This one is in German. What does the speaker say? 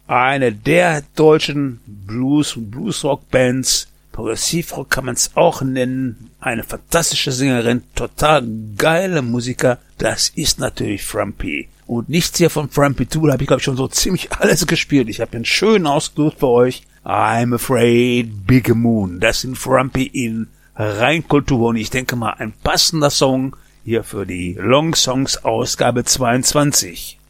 Eine der deutschen Bluesrock-Bands. Progressivrock kann man es auch nennen. Eine fantastische Sängerin, total geile Musiker. Das ist natürlich Frumpy. Und nichts hier von Frumpy 2, da habe ich glaube ich schon so ziemlich alles gespielt. Ich habe den schönen ausgesucht für euch. I'm Afraid, Big Moon. Das sind Frumpy in Reinkultur. Und ich denke mal, ein passender Song hier für die Long Songs Ausgabe 22.